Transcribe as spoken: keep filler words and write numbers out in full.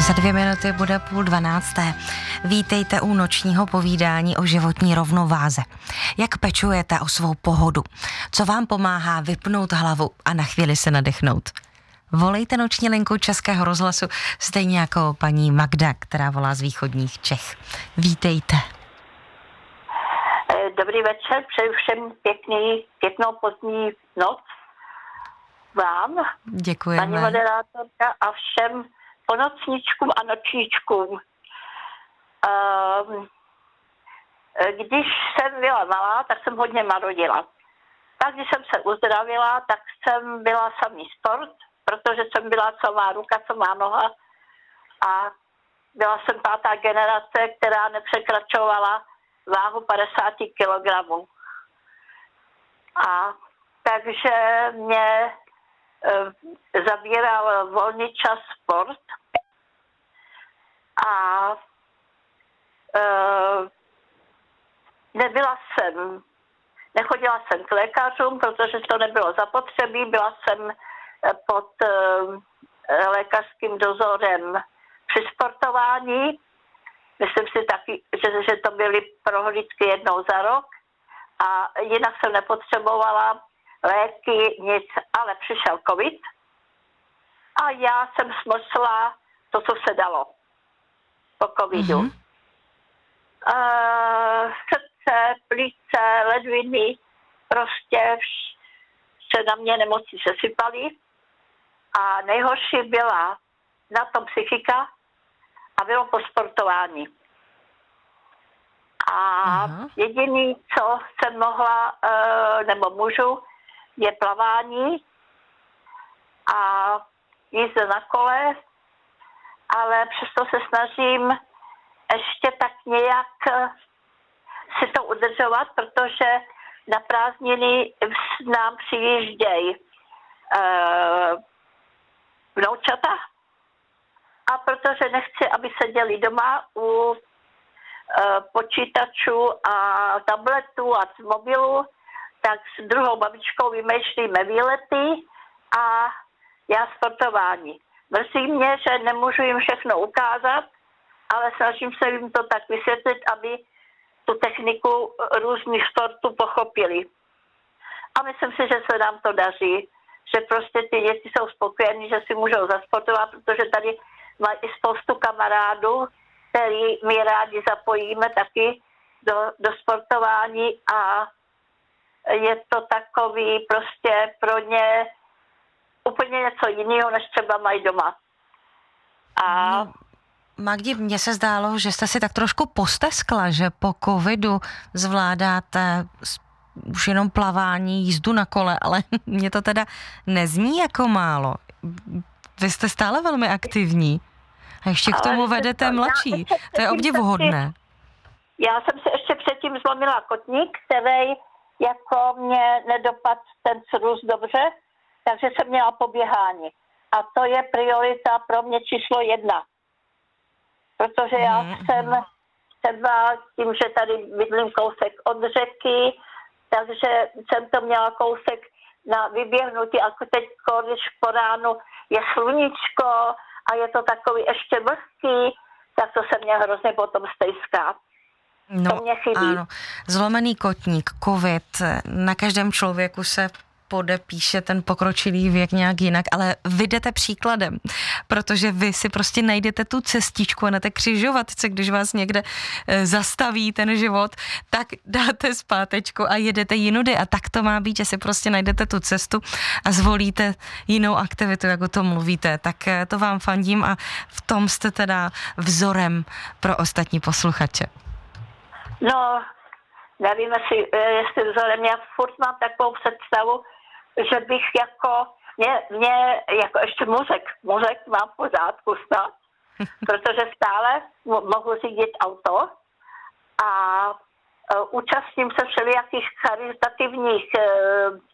Za dvě minuty bude půl dvanácté. Vítejte u nočního povídání o životní rovnováze. Jak pečujete o svou pohodu? Co vám pomáhá vypnout hlavu a na chvíli se nadechnout? Volejte noční linku Českého rozhlasu, stejně jako paní Magda, která volá z východních Čech. Vítejte. Dobrý večer, přeji všem pěkný, pěknou pozdní noc vám, děkujeme, paní moderátorka, a všem ponocničkům a nočníčkům. Um, když jsem byla malá, tak jsem hodně marodila. Tak když jsem se uzdravila, tak jsem byla samý sport, protože jsem byla co má ruka, co má noha, a byla jsem pátá generace, která nepřekračovala váhu padesát kilogramů. A takže mě e, zabíral volný čas sport a e, nebyla jsem, nechodila jsem k lékařům, protože to nebylo zapotřebí, byla jsem pod e, lékařským dozorem při sportování. Myslím si taky, že, že to byly prohlídky jednou za rok a jinak jsem nepotřebovala léky, nic, ale přišel covid a já jsem smršla to, co se dalo po covidu. Mm-hmm. Uh, srdce, plíce, ledviny, prostě vš- se na mě nemoci sesypaly a nejhorší byla na tom psychika a bylo po sportování. A aha, jediný, co jsem mohla, nebo můžu, je plavání a jízda na kole, ale přesto se snažím ještě tak nějak si to udržovat, protože na prázdniny nám přijíždějí vnoučata, a protože nechci, aby seděli doma u e, počítačů a tabletů a z mobilu, tak s druhou babičkou vymýšlíme výlety a já sportování. Mrzí mě, že nemůžu jim všechno ukázat, ale snažím se jim to tak vysvětlit, aby tu techniku různých sportů pochopili. A myslím si, že se nám to daří, že prostě ty děti jsou spokojení, že si můžou zasportovat, protože tady mají i spoustu kamarádů, který my rádi zapojíme taky do, do sportování a je to takový prostě pro ně úplně něco jiného, než třeba mají doma. A no, Magdi, mně se zdálo, že jste si tak trošku posteskla, že po covidu zvládáte už jenom plavání, jízdu na kole, ale mně to teda nezní jako málo. Vy jste stále velmi aktivní. A ještě k tomu vedete mladší. To je obdivuhodné. Já jsem se ještě předtím zlomila kotník, který jako mě nedopadl ten cirrus dobře, takže jsem měla poběhání. A to je priorita pro mě číslo jedna. Protože já mm. jsem třeba tím, že tady bydlím kousek od řeky, takže jsem to měla kousek na vyběhnutí, a teď, když po ránu je sluníčko a je to takový ještě vlhký, tak to se mě hrozně potom stejská. No, to mě chybí. Ano, zlomený kotník, covid, na každém člověku se podepíše ten pokročilý věk nějak jinak, ale vy jdete příkladem, protože vy si prostě najdete tu cestičku a na té křižovatce, když vás někde zastaví ten život, tak dáte zpátečku a jedete jinudy, a tak to má být, že si prostě najdete tu cestu a zvolíte jinou aktivitu, jak o tom mluvíte, tak to vám fandím a v tom jste teda vzorem pro ostatní posluchače. No, nevím, jestli, jestli vzorem, já furt mám takovou představu, že bych jako, mě, mě jako ještě mozek, mozek mám v pořádku snad, protože stále mohu řídit auto a uh, účastním se všelijakých charitativních uh,